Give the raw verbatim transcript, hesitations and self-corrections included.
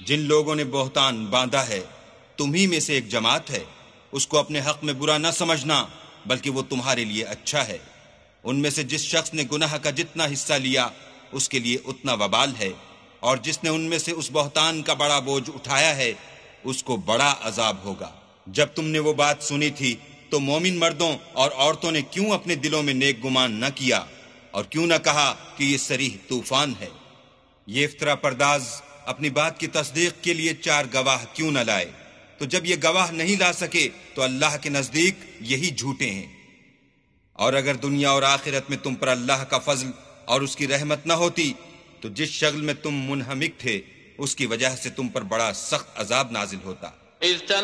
जिन लोगों ने बहतान बांधा है तुम ही में से एक जमात है, उसको अपने हक में बुरा न समझना, बल्कि वो तुम्हारे लिए अच्छा है। उनमें से जिस शख्स ने गुनाह का जितना हिस्सा लिया उसके लिए उतना वबाल है, और जिसने उनमें से उस बहतान का बड़ा बोझ उठाया है उसको बड़ा अजाब होगा। जब तुमने वो बात सुनी थी तो मोमिन मर्दों और औरतों ने क्यों अपने दिलों में नेक गुमान न किया और क्यों न कहा कि ये सरीह तूफान है। ये इफ्तरा पर्दाज अपनी बात की तस्दीक के लिए चार गवाह क्यों न लाए, तो जब ये गवाह नहीं ला सके तो अल्लाह के नजदीक यही झूठे हैं। और अगर दुनिया और आखिरत में तुम पर अल्लाह का फजल और उसकी रहमत न होती तो जिस शगल में तुम मुनहमिक थे उसकी वजह से तुम पर बड़ा सख्त अजाब नाजिल होता।